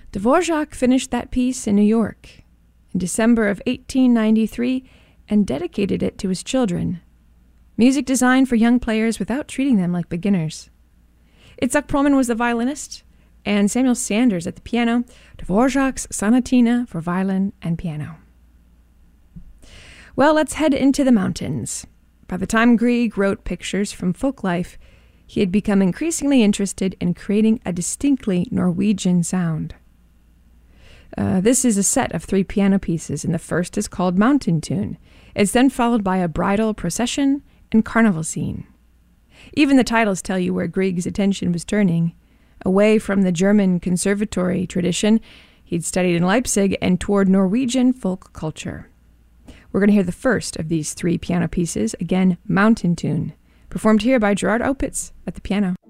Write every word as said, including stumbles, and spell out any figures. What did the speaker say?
Dvorak finished that piece in New York in December of eighteen ninety-three and dedicated it to his children. Music designed for young players without treating them like beginners. Itzhak Perlman was the violinist, and Samuel Sanders at the piano, Dvorak's Sonatina for violin and piano. Well, let's head into the mountains. By the time Grieg wrote Pictures from Folk Life, he had become increasingly interested in creating a distinctly Norwegian sound. Uh, this is a set of three piano pieces, and the first is called Mountain Tune. It's then followed by a bridal procession and carnival scene. Even the titles tell you where Grieg's attention was turning. Away from the German conservatory tradition he'd studied in Leipzig and toward Norwegian folk culture. We're going to hear the first of these three piano pieces, again, Mountain Tune, performed here by Gerard Opitz at the piano.